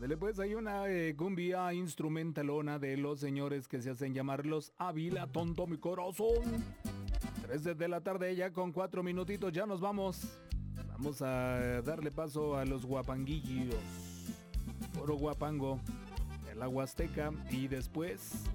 Ándale, pues hay una cumbia instrumentalona de los señores que se hacen llamar los Ávila, tonto mi corazón. 3 de la tarde ya con 4 minutitos, ya nos vamos. Vamos a darle paso a los guapanguillos. Puro guapango, el Huasteca y después